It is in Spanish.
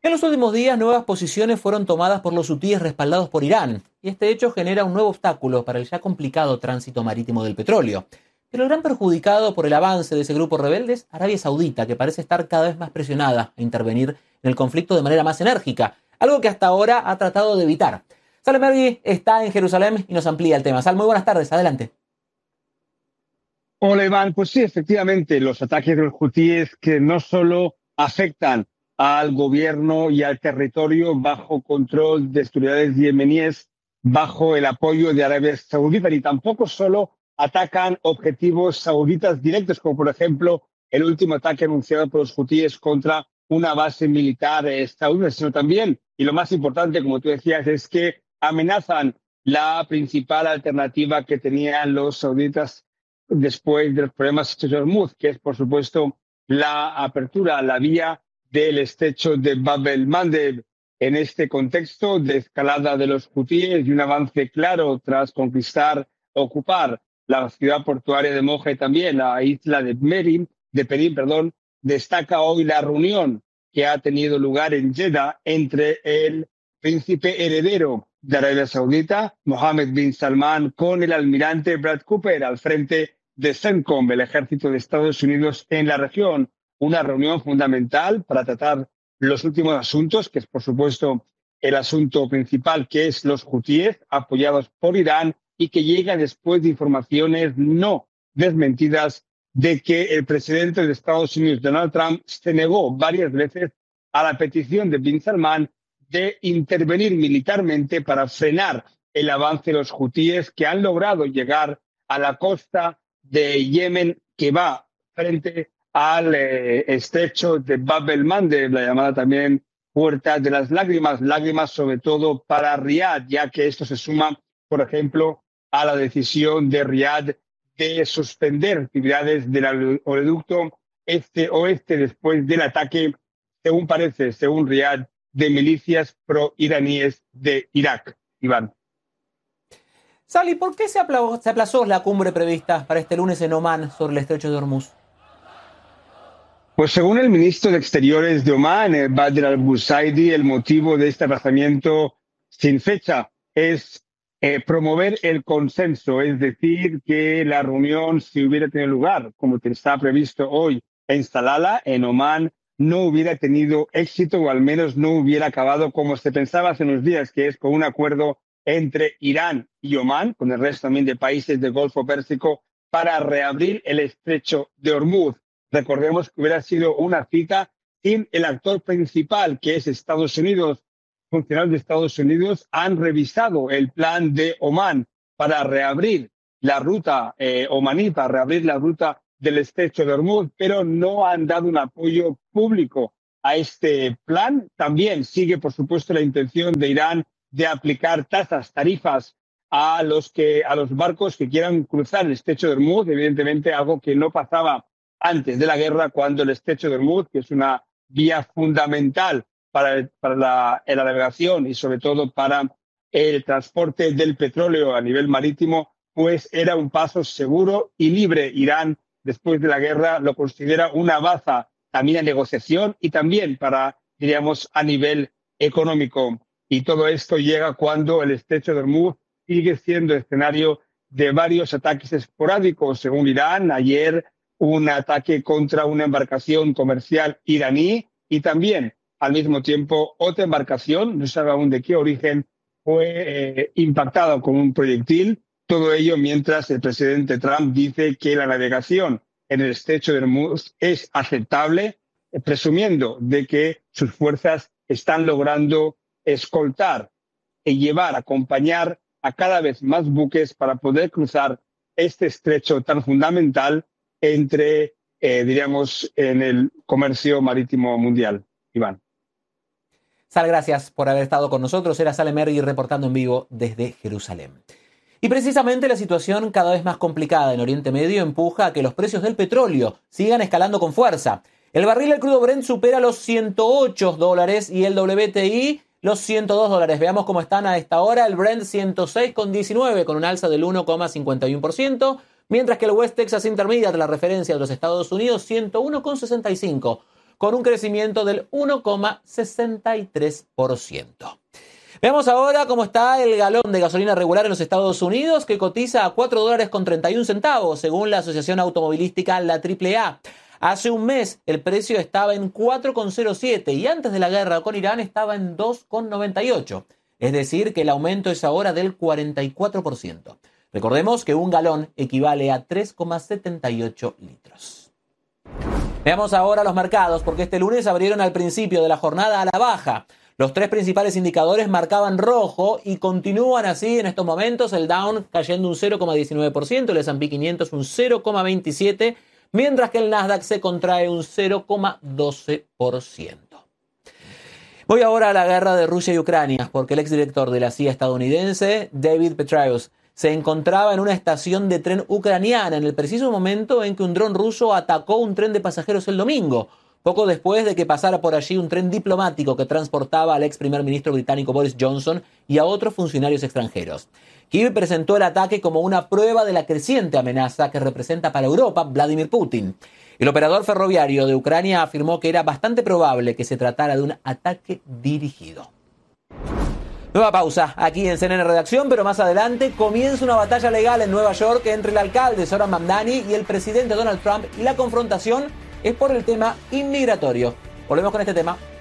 En los últimos días, nuevas posiciones fueron tomadas por los hutíes respaldados por Irán, y este hecho genera un nuevo obstáculo para el ya complicado tránsito marítimo del petróleo. Pero el gran perjudicado por el avance de ese grupo rebelde es Arabia Saudita, que parece estar cada vez más presionada a intervenir en el conflicto de manera más enérgica, algo que hasta ahora ha tratado de evitar. Salem Mergui está en Jerusalén y nos amplía el tema. Sal, muy buenas tardes, adelante. Hola Iván, pues sí, efectivamente, los ataques de los hutíes que no solo afectan al gobierno y al territorio bajo control de autoridades yemeníes, bajo el apoyo de Arabia Saudita, ni tampoco solo atacan objetivos sauditas directos, como por ejemplo el último ataque anunciado por los hutíes contra una base militar saudí, sino también, y lo más importante, como tú decías, es que amenazan la principal alternativa que tenían los sauditas después de los problemas de Hormuz, que es, por supuesto, la apertura a la vía del estrecho de Bab el-Mandeb. En este contexto de escalada de los hutíes y un avance claro tras ocupar la ciudad portuaria de Moja y también la isla de Perín, destaca hoy la reunión que ha tenido lugar en Jeddah entre el príncipe heredero de Arabia Saudita, Mohammed bin Salman, con el almirante Brad Cooper al frente de CENTCOM, el ejército de Estados Unidos en la región. Una reunión fundamental para tratar los últimos asuntos, que es, por supuesto, el asunto principal, que es los hutíes, apoyados por Irán, y que llega después de informaciones no desmentidas de que el presidente de Estados Unidos, Donald Trump, se negó varias veces a la petición de bin Salman de intervenir militarmente para frenar el avance de los hutíes, que han logrado llegar a la costa de Yemen, que va frente al estrecho de Bab el-Mandeb, la llamada también Puerta de las lágrimas sobre todo para Riad, ya que esto se suma, por ejemplo, a la decisión de Riad de suspender actividades del oleoducto este-oeste después del ataque, según Riad, de milicias pro-iraníes de Irak. Iván. Sally, ¿por qué se aplazó la cumbre prevista para este lunes en Omán sobre el estrecho de Hormuz? Pues según el ministro de Exteriores de Omán, Badr al-Busaidi, el motivo de este aplazamiento sin fecha es promover el consenso, es decir, que la reunión, si hubiera tenido lugar, como está previsto hoy en Salalah, en Omán, no hubiera tenido éxito o al menos no hubiera acabado como se pensaba hace unos días, que es con un acuerdo entre Irán y Omán, con el resto también de países del Golfo Pérsico, para reabrir el estrecho de Hormuz. Recordemos que hubiera sido una cita sin el actor principal, que es Estados Unidos. Funcionarios de Estados Unidos han revisado el plan de Omán para reabrir la ruta omaní, para reabrir la ruta del estrecho de Hormuz, pero no han dado un apoyo público a este plan. También sigue, por supuesto, la intención de Irán de aplicar tarifas a los barcos que quieran cruzar el estrecho de Hormuz, evidentemente algo que no pasaba antes de la guerra, cuando el estrecho de Hormuz, que es una vía fundamental para la navegación y sobre todo para el transporte del petróleo a nivel marítimo, pues era un paso seguro y libre. Irán, después de la guerra, lo considera una baza también a negociación y también para, diríamos, a nivel económico. Y todo esto llega cuando el estrecho de Hormuz sigue siendo escenario de varios ataques esporádicos. Según Irán, ayer un ataque contra una embarcación comercial iraní y también, al mismo tiempo, otra embarcación, no se sabe aún de qué origen, fue impactada con un proyectil. Todo ello mientras el presidente Trump dice que la navegación en el estrecho de Hormuz es aceptable, presumiendo de que sus fuerzas están logrando escoltar y acompañar a cada vez más buques para poder cruzar este estrecho tan fundamental entre, diríamos, en el comercio marítimo mundial. Iván. Sal, gracias por haber estado con nosotros. Era Salem Mergui reportando en vivo desde Jerusalén. Y precisamente la situación cada vez más complicada en Oriente Medio empuja a que los precios del petróleo sigan escalando con fuerza. El barril del crudo Brent supera los $108 y el WTI los $102. Veamos cómo están a esta hora. El Brent 106,19 con un alza del 1,51%, mientras que el West Texas Intermediate, la referencia de los Estados Unidos, 101,65. con un crecimiento del 1,63%. Veamos ahora cómo está el galón de gasolina regular en los Estados Unidos, que cotiza a $4.31, según la asociación automovilística la AAA. Hace un mes el precio estaba en 4,07 y antes de la guerra con Irán estaba en 2,98. Es decir, que el aumento es ahora del 44%. Recordemos que un galón equivale a 3,78 litros. Veamos ahora los mercados, porque este lunes abrieron al principio de la jornada a la baja. Los tres principales indicadores marcaban rojo y continúan así en estos momentos. El Dow cayendo un 0,19%, el S&P 500 un 0,27%, mientras que el Nasdaq se contrae un 0,12%. Voy ahora a la guerra de Rusia y Ucrania, porque el exdirector de la CIA estadounidense, David Petraeus, se encontraba en una estación de tren ucraniana en el preciso momento en que un dron ruso atacó un tren de pasajeros el domingo, poco después de que pasara por allí un tren diplomático que transportaba al ex primer ministro británico Boris Johnson y a otros funcionarios extranjeros. Kiev presentó el ataque como una prueba de la creciente amenaza que representa para Europa Vladimir Putin. El operador ferroviario de Ucrania afirmó que era bastante probable que se tratara de un ataque dirigido. Nueva pausa aquí en CNN Redacción, pero más adelante comienza una batalla legal en Nueva York entre el alcalde Zohran Mamdani y el presidente Donald Trump, y la confrontación es por el tema inmigratorio. Volvemos con este tema